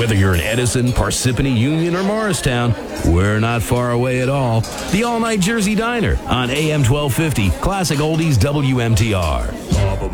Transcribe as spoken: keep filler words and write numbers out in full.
Whether you're in Edison, Parsippany, Union, or Morristown, we're not far away at all. The All Night Jersey Diner on A M twelve fifty, Classic Oldies W M T R.